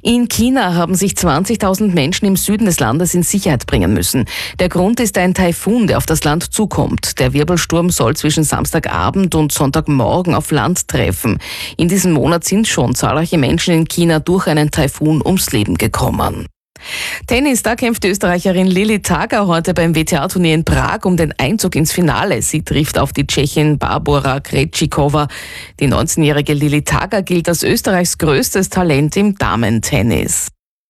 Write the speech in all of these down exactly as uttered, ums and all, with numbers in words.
In China haben sich zwanzigtausend Menschen im Süden des Landes in Sicherheit bringen müssen. Der Grund ist ein Taifun, der auf das Land zukommt. Der Wirbelsturm soll zwischen Samstagabend und Sonntagmorgen auf Land treffen. In diesem Monat sind schon zahlreiche Menschen in China durch einen Taifun ums Leben gekommen. Tennis, da kämpft die Österreicherin Lili Tager heute beim W T A-Turnier in Prag um den Einzug ins Finale. Sie trifft auf die Tschechin Barbora Krejcikova. Die neunzehnjährige Lili Tager gilt als Österreichs größtes Talent im Damentennis.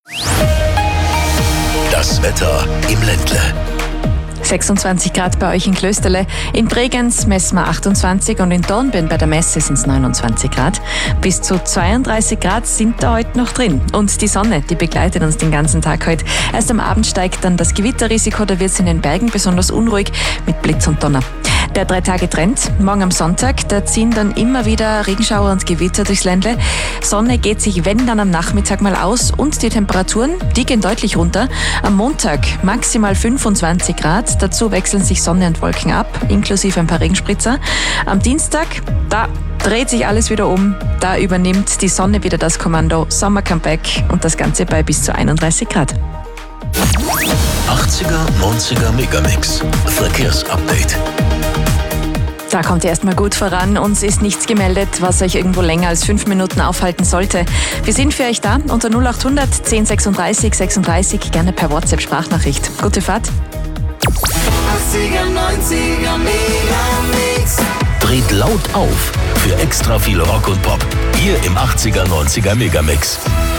Das Wetter im Ländle. sechsundzwanzig Grad bei euch in Klösterle. In Bregenz messen wir achtundzwanzig und in Dornbirn bei der Messe sind es neunundzwanzig Grad. Bis zu zweiunddreißig Grad sind da heute noch drin. Und die Sonne, die begleitet uns den ganzen Tag heute. Erst am Abend steigt dann das Gewitterrisiko, da wird es in den Bergen besonders unruhig mit Blitz und Donner. Der Drei-Tage-Trend, morgen am Sonntag, da ziehen dann immer wieder Regenschauer und Gewitter durchs Ländle. Sonne geht sich, wenn dann am Nachmittag mal aus und die Temperaturen, die gehen deutlich runter. Am Montag maximal fünfundzwanzig Grad, dazu wechseln sich Sonne und Wolken ab, inklusive ein paar Regenspritzer. Am Dienstag, da dreht sich alles wieder um, da übernimmt die Sonne wieder das Kommando, Sommer-Comeback und das Ganze bei bis zu einunddreißig Grad. achtziger, neunziger Megamix. Verkehrsupdate. Da kommt ihr erstmal gut voran. Uns ist nichts gemeldet, was euch irgendwo länger als fünf Minuten aufhalten sollte. Wir sind für euch da unter null acht hundert zehn sechsunddreißig sechsunddreißig, gerne per WhatsApp-Sprachnachricht. Gute Fahrt. achtziger, neunziger Megamix. Dreht laut auf für extra viel Rock und Pop. Hier im achtziger, neunziger Megamix.